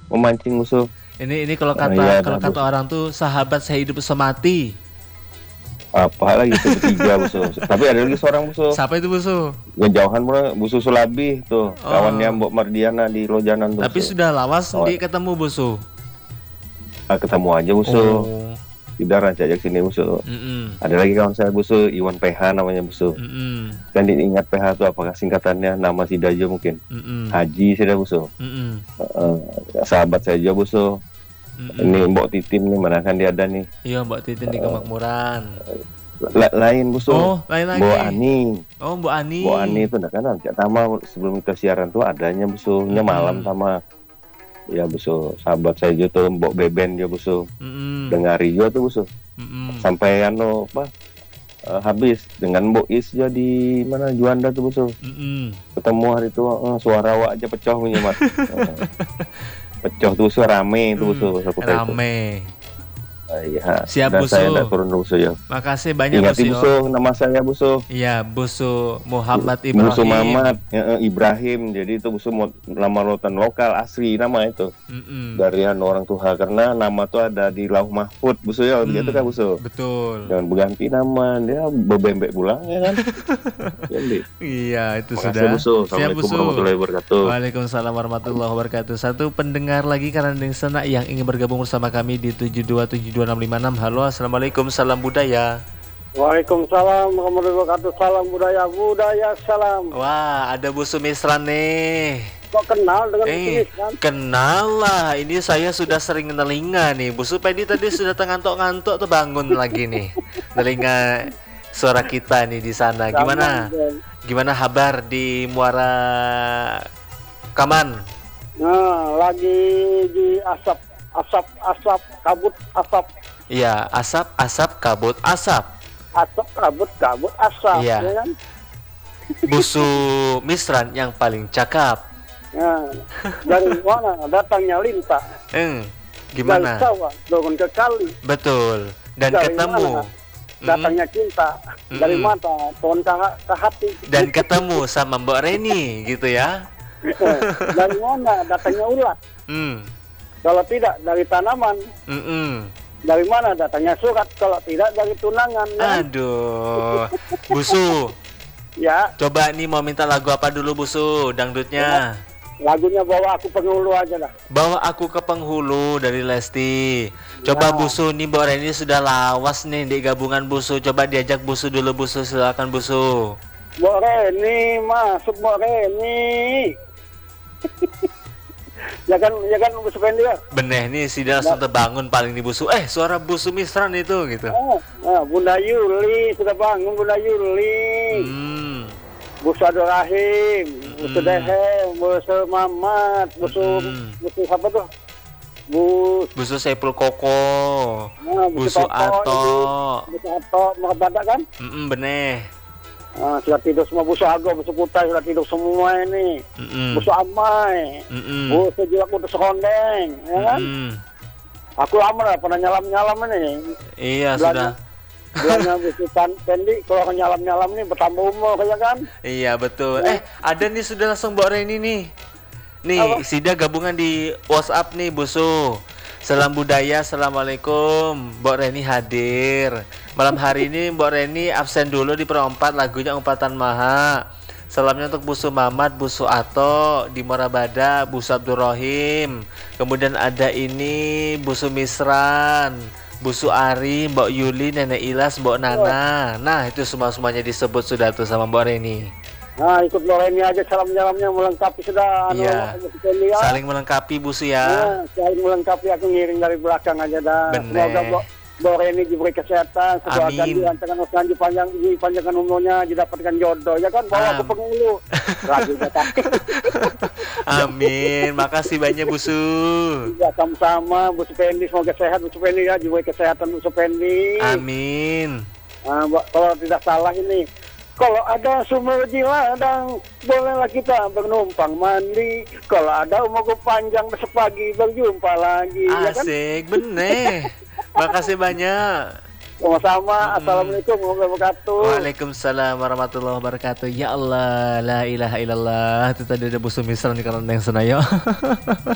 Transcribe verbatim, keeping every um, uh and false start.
memancing musuh. Ini ini kalau Nah, kata iya kalau dah kata bos. orang tuh sahabat sehidup semati. Apa lagi itu bertiga musuh. Tapi ada lagi seorang musuh. Siapa itu musuh? Ngejauhan bro, musuh Sulabih tuh. Kawannya Oh, Mbok Mardiana di Lojanan tuh tapi musuh. sudah lawas Oh, di ketemu musuh. ah, ketemu aja musuh. Oh, Tidak rancak ajak sini musuh. mm-mm, Ada lagi kawan saya musuh, Iwan P H namanya musuh. mm-mm, Kan diingat P H itu apakah singkatannya nama si Dajo mungkin. mm-mm, Haji sudah musuh. mm-mm, Eh, sahabat saya juga musuh. mm-mm. Ini Mbok Titin nih, mana kan dia ada nih. Iya, Mbak Titin di Kemakmuran. La- lain musuh. Oh, lain Mbok lagi. Ani. Oh, Bu Ani. Mbok Ani itu nah kan rancak tama sebelum kita siaran tuh adanya musuhnya malam Mm-mm, sama. Ya musuh. Sahabat saya juga tuh Mbok Beben dia musuh. mm-mm, Dengari juga tuh musuh. mm-mm. Sampai anu apa? eh, habis dengan Mbok Is jadi mana Juanda tuh musuh. Mm-mm. Ketemu hari itu eh, suara wak aja pecah punya mat. Eh, pecah tuh musuh rame itu musuh Hmm, bahasa kota itu. rame. Ah, iya. Siap, Dan saya Busu. tidak turun musuh ya. Makasih banyak, Ingati Busu. musuh nama saya musuh. Iya, Busu Muhammad Musuh Ibrahim. Mamat ya, eh, Ibrahim. Jadi itu musuh mo- nama lautan lokal asli nama itu. Mm-mm. Dari anu orang tua karena nama tuh ada di Lauh Mahfud musuh ya Hmm, gitu kan musuh. betul. Jangan berganti nama dia bebembek pulang ya kan. Jadi, Iya, itu makasih sudah. musuh. Siap, Assalamualaikum Busu. warahmatullahi wabarakatuh. Waalaikumsalam warahmatullahi wabarakatuh. Satu pendengar lagi karena yang sana yang ingin bergabung bersama kami di tujuh dua tujuh dua enam lima enam. Halo, assalamualaikum, salam budaya. Waalaikumsalam warahmatullahi wabarakatuh. Salam budaya, budaya salam. Wah, ada Busu Misran nih. Kok kenal dengan Eh, Busu kan? kenal lah. Ini saya sudah sering nelinga nih. Busu Pedi tadi sudah ngantuk-ngantuk tuh bangun lagi nih. Nelinga suara kita nih di sana. Gimana? Gimana kabar di Muara Kaman? Nah, lagi di asap, asap, asap, kabut, asap, Iya, asap, asap, kabut, asap. asap, kabut, kabut, asap. Iya. Ya kan? Busu Misran yang paling cakap. Nah, dari mana datangnya lintah? Hmm, Dari gimana? sawah turun ke kali. Betul. Dan Dari ketemu. mana? Datangnya cinta. Dari Mm-mm. mata turun ke, ke hati. Dan ketemu sama Mbak Reni gitu ya. Dari mana? Datangnya ulat. Hmm. Kalau tidak dari tanaman. Mm-mm. Dari mana datangnya surat? Kalau tidak dari tunangan. Ya? Aduh. Busu, Ya, coba nih mau minta lagu apa dulu Busu? Dangdutnya. lagunya bawa aku penghulu aja lah. Bawa aku ke penghulu dari Lesti. Coba Ya. Busu nih Mbak Reni sudah lawas nih di gabungan Busu. Coba diajak Busu dulu Busu, silakan Busu. Mbok Reni, masuk Mbok Reni. Ya kan, ya kan Bu Supendi ya. Beneh nih si dia langsung terbangun paling di Busu. Eh, suara Busu Misran itu gitu. Oh, nah, Bunda Yuli sudah bangun Bunda Yuli. Hmm. Bu Sado Rahim, Bu Mm. Dehem, Bu Mamat, Bu Mm. Bu siapa tuh? Bu Busu Saipul Koko. nah, Bu Busu Toto, Ato. Bu Ato, Badak kan? Mm-mm, beneh. Nah, sudah tidur semua Bu Sago, Bu Kutai sudah tidur semua ini. Mm-mm. Bu Amai, Mm-mm. Bu Sejilak Bu Sekondeng, ya kan? Mm-mm. Aku lama lah pernah nyalam-nyalam ini. Iya, Belanja- sudah. Belanja Bu Sultan Pendi, kalau nyalam-nyalam ini bertambah umur ya kan? Iya, betul. Eh, ada nih sudah langsung Mbak Reni nih. Nih, Apa? Sida gabungan di WhatsApp nih, Busu. Salam budaya, assalamualaikum. Mbak Reni hadir. Malam hari ini Mbak Reni absen dulu di perempat, lagunya Umpatan Maha. Salamnya untuk Busu Mamat, Busu Ato di Morabada, Busu Abdurrahim. Kemudian ada ini Busu Misran, Busu Ari, Mbak Yuli, Nenek Ilas, Mbak Nana. Nah, itu semua-semuanya disebut sudah tuh sama Mbak Reni. Nah, ikut Mbok Reni aja salam-salamnya melengkapi sudah. anu, Iya. Bu Supendi ya. Saling melengkapi Busu ya. Nah, saling melengkapi, aku ngiring dari belakang aja dah. Bener. Semoga Mbok Mbok Reni diberi kesehatan, keluarga Amin. dilancarkan usaha panjang, dipanjangkan umurnya, didapatkan jodoh ya kan? Bawa aku Am. penghulu. Lagi kata. Amin. Makasih banyak Busu. Ya, sama-sama Bu Supendi, semoga sehat Bu Supendi ya, diberi kesehatan Bu Supendi. Amin. Nah, Mbak, kalau tidak salah ini, kalau ada sumur di ladang, bolehlah kita bernumpang mandi. Kalau ada umurku panjang besok pagi berjumpa lagi, ya kan? Asik, bener. Makasih banyak. Sama-sama. Assalamualaikum warahmatullahi wabarakatuh. Waalaikumsalam warahmatullahi wabarakatuh. Ya Allah, la ilaha illallah. Itu tadi ada Busu Misran di kanan yang Senayo.